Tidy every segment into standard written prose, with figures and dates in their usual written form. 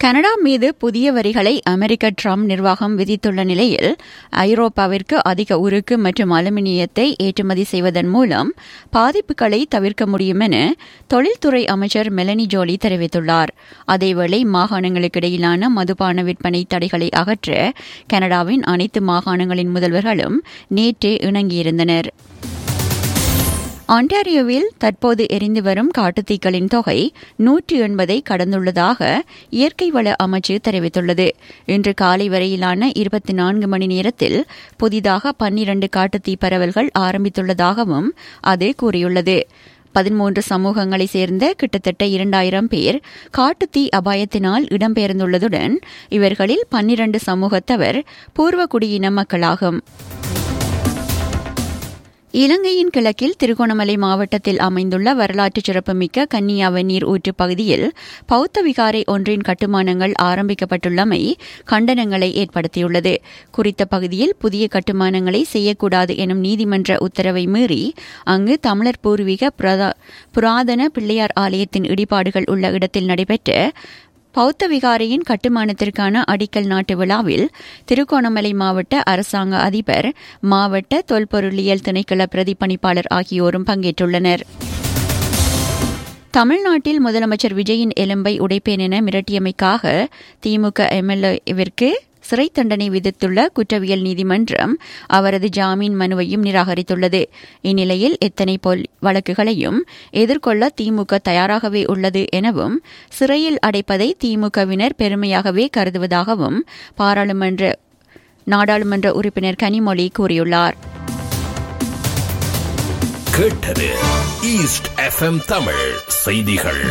Canada மீது புதிய வரிகளை அமெரிக்க ட்ரம்ப் நிர்வாகம் விதித்துள்ள நிலையில் ஐரோப்பாவிற்கு அதிக உருக்கு மற்றும் அலுமினியத்தை ஏற்றுமதி செய்வதன் மூலம் பாதிப்புகளை தவிர்க்க முடியும் என தொழில்துறை அமைச்சர் மெலனி ஜோலி தெரிவித்துள்ளார். அதேவேளை மாகாணங்களுக்கு இடையிலான மதுபான விற்பனை தடைகளை அகற்ற கனடாவின் அனைத்து மாகாணங்களின் முதல்வர்களும் நேற்றே இணங்கியிருந்தனர். ஆன்டாரியோவில் தற்போது எரிந்து வரும் காட்டுத்தீக்களின் தொகை 180 கடந்துள்ளதாக இயற்கை வள அமைச்சு தெரிவித்துள்ளது. இன்று காலை வரையிலான 24 மணி நேரத்தில் புதிதாக 12 காட்டுத்தீ பரவல்கள் ஆரம்பித்துள்ளதாகவும் அது கூறியுள்ளது. 13 சமூகங்களைச் சேர்ந்த கிட்டத்தட்ட 2000 பேர் காட்டுத்தீ அபாயத்தினால் இடம்பெயர்ந்துள்ளதுடன் இவர்களில் 12 சமூகத்தவர் பூர்வகுடியின மக்களாகும். இலங்கையின் கிழக்கில் திருகோணமலை மாவட்டத்தில் அமைந்துள்ள வரலாற்று சிறப்புமிக்க கன்னியாவ நீர் ஊற்று பகுதியில் பௌத்த விகாரை ஒன்றின் கட்டுமானங்கள் ஆரம்பிக்கப்பட்டுள்ளமை கண்டனங்களை ஏற்படுத்தியுள்ளது. குறித்த பகுதியில் புதிய கட்டுமானங்களை செய்யக்கூடாது எனும் நீதிமன்ற உத்தரவை மீறி அங்கு தமிழர் பூர்வீக புராதன பிள்ளையார் ஆலயத்தின் இடிபாடுகள் உள்ள இடத்தில் நடைபெற்ற பௌத்த விகாரையின் கட்டுமானத்திற்கான அடிக்கல் நாட்டு விழாவில் திருகோணமலை மாவட்ட அரசாங்க அதிபர், மாவட்ட தொல்பொருளியல் திணைக்கள பிரதிபலிப்பாளர் ஆகியோரும் பங்கேற்றுள்ளனர். தமிழ்நாட்டில் முதலமைச்சர் விஜயின் எலும்பை உடைப்பேன் என மிரட்டியமைக்காக திமுக எம்எல்ஏவிற்கு சிறை தண்டனை விதித்துள்ள குற்றவியல் நீதிமன்றம் அவரது ஜாமீன் மனுவையும் நிராகரித்துள்ளது. இந்நிலையில் எத்தனை வழக்குகளையும் எதிர்கொள்ள திமுக தயாராகவே உள்ளது எனவும் சிறையில் அடைப்பதை திமுகவினர் பெருமையாகவே கருதுவதாகவும் நாடாளுமன்ற உறுப்பினர் கனிமொழி கூறியுள்ளார். கேட்டது ஈஸ்ட் எஃப்எம் தமிழ் செய்திகள்.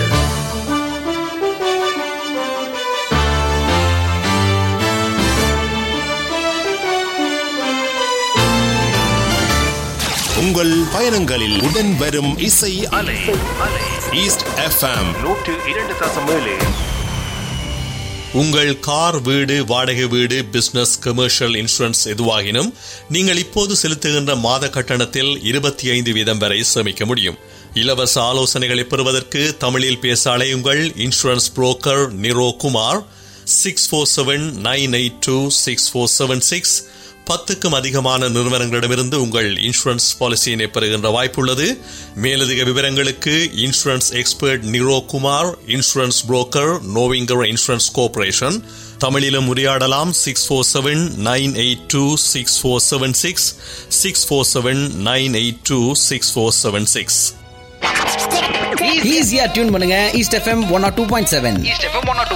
உங்கள் பயணங்களில் உடன் வரும் இசை அலை. East FM 102.7. உங்கள் கார், வீடு, வாடகை வீடு, பிசினஸ், கமர்ஷியல், இன்சூரன்ஸ் எதுவாகினும் நீங்கள் இப்போது செலுத்துகின்ற மாத கட்டணத்தில் 25% வரை சேமிக்க முடியும். இலவச ஆலோசனைகளை பெறுவதற்கு தமிழில் பேச அழையுங்கள். Insurance broker Niro Kumar 6479826476. 10க்கும் அதிகமான நிறுவனங்களிடமிருந்து உங்கள் இன்சூரன்ஸ் பாலிசியினை பெறுகின்ற வாய்ப்புள்ளது. மேலதிக விவரங்களுக்கு insurance expert Niro Kumar, insurance broker நோவிங்கர் insurance corporation. தமிழிலும் உரையாடலாம். 6479826476 6479826476. ஈஸியா டியூன் பண்ணுங்க. East FM 102.7.